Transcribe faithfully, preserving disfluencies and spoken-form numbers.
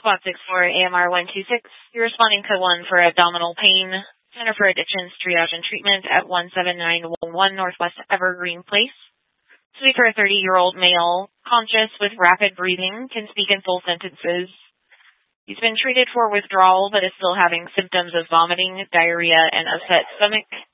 Squad six four, A M R one two six. You're responding to one for abdominal pain. Center for Addictions Triage and Treatment at one seven nine one one Northwest Evergreen Place. Speak for a thirty-year-old male, conscious with rapid breathing, can speak in full sentences. He's been treated for withdrawal but is still having symptoms of vomiting, diarrhea, and upset stomach.